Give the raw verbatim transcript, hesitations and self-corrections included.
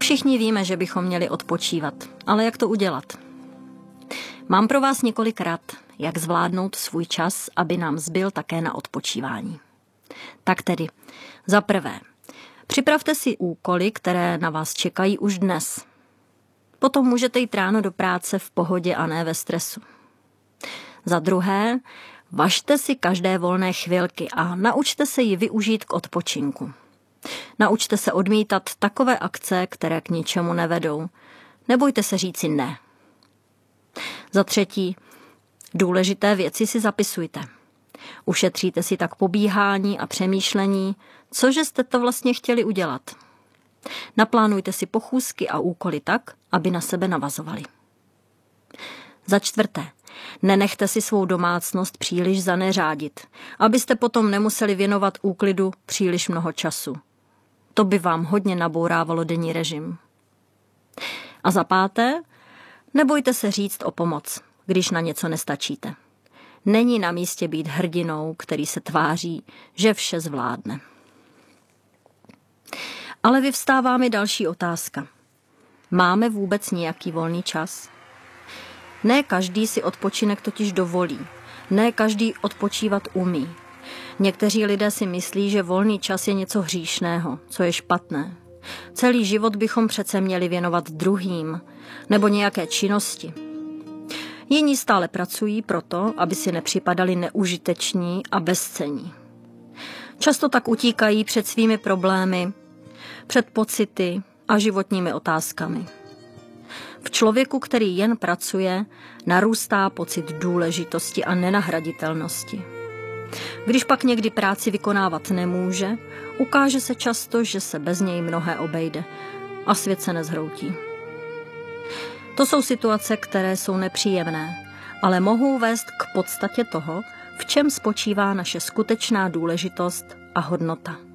Všichni víme, že bychom měli odpočívat, ale jak to udělat? Mám pro vás několik rad, jak zvládnout svůj čas, aby nám zbyl také na odpočívání. Tak tedy, za prvé, připravte si úkoly, které na vás čekají už dnes. Potom můžete jít ráno do práce v pohodě a ne ve stresu. Za druhé, važte si každé volné chvilky a naučte se ji využít k odpočinku. Naučte se odmítat takové akce, které k ničemu nevedou. Nebojte se říci ne. Za třetí, důležité věci si zapisujte. Ušetříte si tak pobíhání a přemýšlení, cože jste to vlastně chtěli udělat. Naplánujte si pochůzky a úkoly tak, aby na sebe navazovali. Za čtvrté, nenechte si svou domácnost příliš zaneřádit, abyste potom nemuseli věnovat úklidu příliš mnoho času. To by vám hodně nabourávalo denní režim. A za páté, nebojte se říct o pomoc, když na něco nestačíte. Není na místě být hrdinou, který se tváří, že vše zvládne. Ale vyvstává mi další otázka. Máme vůbec nějaký volný čas? Ne každý si odpočinek totiž dovolí. Ne každý odpočívat umí. Někteří lidé si myslí, že volný čas je něco hříšného, co je špatné. Celý život bychom přece měli věnovat druhým nebo nějaké činnosti. Jiní stále pracují proto, aby si nepřipadali neužiteční a bezcenní. Často tak utíkají před svými problémy, před pocity a životními otázkami. V člověku, který jen pracuje, narůstá pocit důležitosti a nenahraditelnosti. Když pak někdy práci vykonávat nemůže, ukáže se často, že se bez něj mnohé obejde a svět se nezhroutí. To jsou situace, které jsou nepříjemné, ale mohou vést k podstatě toho, v čem spočívá naše skutečná důležitost a hodnota.